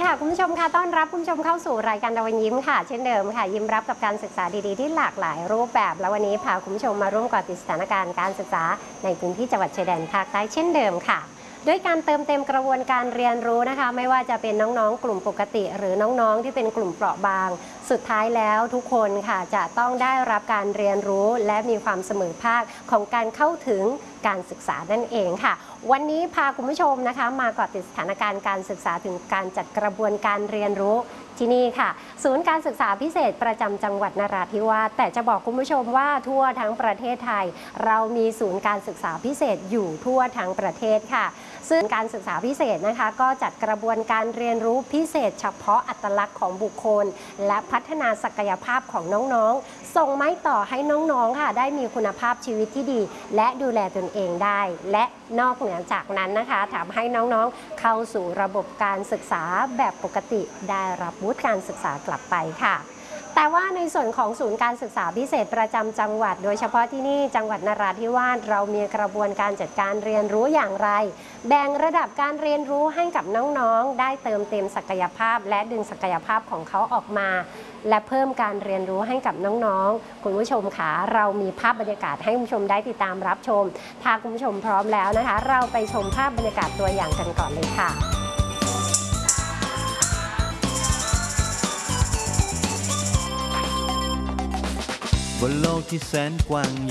ค่ะคุณผู้ชมค่ะต้อนรับคุณผู้ชมเข้าสู่รายการดาวยิ้มค่ะเช่นเดิมค่ะยิ้มรับกับการศึกษาดีๆที่หลากหลายรูปแบบแล้ววันนี้พาคุณผู้ชมมาร่วมเกาะติดสถานการณ์การศึกษาในพื้นที่จังหวัดชายแดนภาคใต้เช่นเดิมค่ะด้วยการเติมเต็มกระบวนการเรียนรู้นะคะไม่ว่าจะเป็นน้องๆกลุ่มปกติหรือน้องๆที่เป็นกลุ่มเปราะบางสุดท้ายแล้วทุกคนค่ะจะต้องได้รับการเรียนรู้และมีความเสมอภาคของการเข้าถึงการศึกษานั่นเองค่ะวันนี้พาคุณผู้ชมนะคะมาเกาะติดสถานการณ์การศึกษาถึงการจัดกระบวนการเรียนรู้ที่นี่ค่ะศูนย์การศึกษาพิเศษประจำจังหวัดนราธิวาสแต่จะบอกคุณผู้ชมว่าทั่วทั้งประเทศไทยเรามีศูนย์การศึกษาพิเศษอยู่ทั่วทั้งประเทศค่ะซึ่งการศึกษาพิเศษนะคะก็จัดกระบวนการเรียนรู้พิเศษเฉพาะอัตลักษณ์ของบุคคลและพัฒนาศักยภาพของน้องๆส่งไม้ต่อให้น้องๆค่ะได้มีคุณภาพชีวิตที่ดีและดูแลตนเองได้และนอกเหนือจากนั้นนะคะทำให้น้องๆเข้าสู่ระบบการศึกษาแบบปกติได้รับวุฒิการศึกษากลับไปค่ะแต่ว่าในส่วนของศูนย์การศึกษาพิเศษประจำจังหวัดโดยเฉพาะที่นี่จังหวัดนราธิวาสเรามีกระบวนการจัดการเรียนรู้อย่างไรแบ่งระดับการเรียนรู้ให้กับน้องๆได้เติมเต็มศักยภาพและดึงศักยภาพของเขาออกมาและเพิ่มการเรียนรู้ให้กับน้องๆคุณผู้ชมค่ะเรามีภาพบรรยากาศให้คุณผู้ชมได้ติดตามรับชมถ้าคุณผู้ชมพร้อมแล้วนะคะเราไปชมภาพบรรยากาศตัวอย่างกันก่อนเลยค่ะบนโลกที่แสนกว้าง